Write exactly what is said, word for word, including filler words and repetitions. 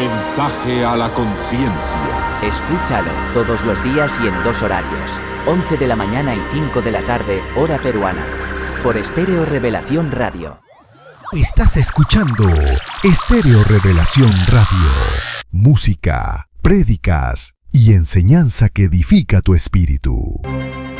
mensaje a la conciencia. Escúchalo todos los días y en dos horarios, once de la mañana y cinco de la tarde, hora peruana, por Estéreo Revelación Radio. Estás escuchando Estéreo Revelación Radio. Música, prédicas y enseñanza que edifica tu espíritu.